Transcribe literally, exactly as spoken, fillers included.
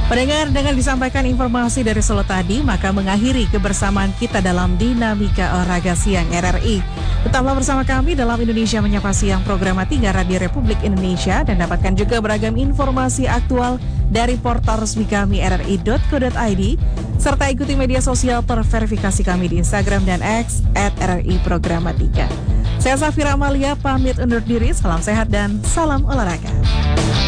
Pendengar, dengan disampaikan informasi dari Solo tadi, maka mengakhiri kebersamaan kita dalam Dinamika Olahraga Siang R R I. Tetaplah bersama kami dalam Indonesia Menyapa Siang, program tiga Radio Republik Indonesia, dan dapatkan juga beragam informasi aktual dari portal resmi kami r r i dot co dot i d, serta ikuti media sosial terverifikasi kami di Instagram dan X at R R I Programa tiga. Saya Safira Amalia, pamit undur diri, salam sehat dan salam olahraga.